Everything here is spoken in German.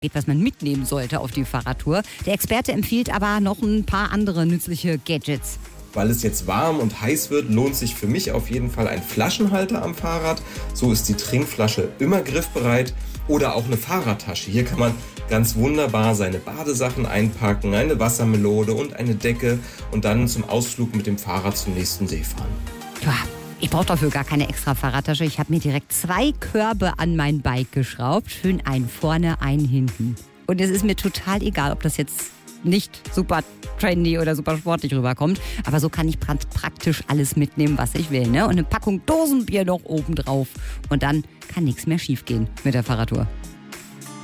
was man mitnehmen sollte auf die Fahrradtour. Der Experte empfiehlt aber noch ein paar andere nützliche Gadgets. Weil es jetzt warm und heiß wird, lohnt sich für mich auf jeden Fall ein Flaschenhalter am Fahrrad. So ist die Trinkflasche immer griffbereit. Oder auch eine Fahrradtasche. Hier kann man ganz wunderbar seine Badesachen einpacken, eine Wassermelone und eine Decke und dann zum Ausflug mit dem Fahrrad zum nächsten See fahren. Ja, ich brauche dafür gar keine extra Fahrradtasche. Ich habe mir direkt 2 Körbe an mein Bike geschraubt. Schön einen vorne, einen hinten. Und es ist mir total egal, ob das jetzt nicht super trendy oder super sportlich rüberkommt. Aber so kann ich praktisch alles mitnehmen, was ich will. Ne? Und eine Packung Dosenbier noch oben drauf. Und dann kann nichts mehr schief gehen mit der Fahrradtour.